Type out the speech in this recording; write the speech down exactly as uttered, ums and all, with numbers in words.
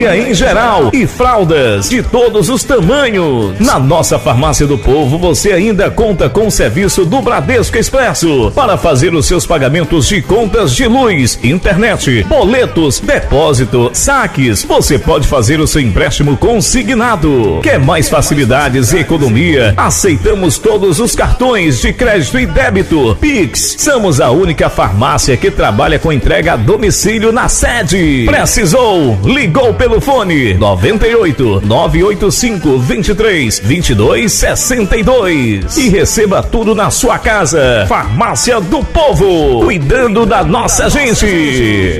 em geral e fraldas de todos os tamanhos. Na nossa Farmácia do Povo você ainda conta com o serviço do Bradesco Expresso para fazer os seus pagamentos de contas de luz, internet, boletos, depósito, saques. Você pode fazer o seu empréstimo consignado. Quer mais facilidades e economia? Aceitamos todos os cartões de crédito e débito. Pix. Somos a única farmácia que trabalha com entrega a domicílio na sede. Precisou? Ligou pelo Telefone noventa e oito, nove oito cinco, vinte e três, vinte e dois, sessenta e dois e receba tudo na sua casa. Farmácia do Povo, cuidando da nossa gente.